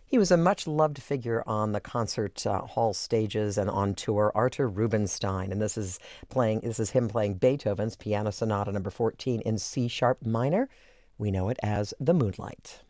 He was a much-loved figure on the concert hall stages and on tour, Artur Rubinstein, and this is him playing Beethoven's Piano Sonata Number 14 in C sharp minor. We know it as the Moonlight.